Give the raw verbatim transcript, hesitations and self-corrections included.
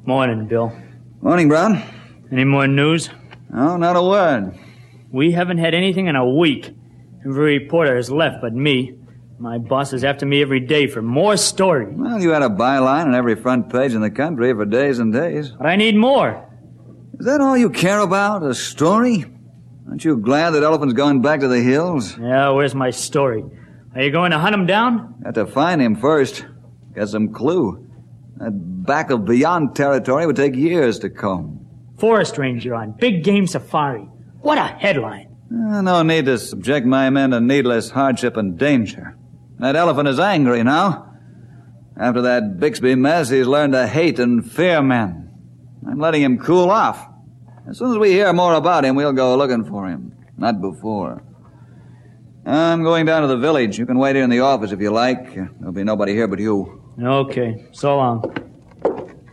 Morning, Bill. Morning, Brown. Any more news? No, not a word. We haven't had anything in a week. Every reporter has left but me. My boss is after me every day for more stories. Well, you had a byline on every front page in the country for days and days. But I need more. Is that all you care about, a story? Aren't you glad that Elephant's going back to the hills? Yeah, where's my story? Are you going to hunt him down? Have to find him first. Get some clue. That back of beyond territory would take years to comb. Forest ranger on big game safari. What a headline. Uh, no need to subject my men to needless hardship and danger. That elephant is angry now. After that Bixby mess, he's learned to hate and fear men. I'm letting him cool off. As soon as we hear more about him, we'll go looking for him. Not before. I'm going down to the village. You can wait here in the office if you like. There'll be nobody here but you. Okay. So long.